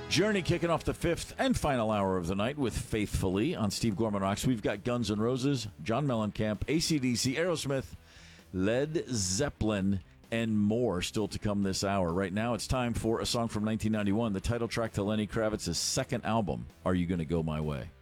Journey kicking off the fifth and final hour of the night with Faithfully on Steve Gorman Rocks. We've got Guns N' Roses, John Mellencamp, AC/DC, Aerosmith, Led Zeppelin, and more still to come this hour. Right now, it's time for a song from 1991, the title track to Lenny Kravitz's second album, Are You Gonna Go My Way?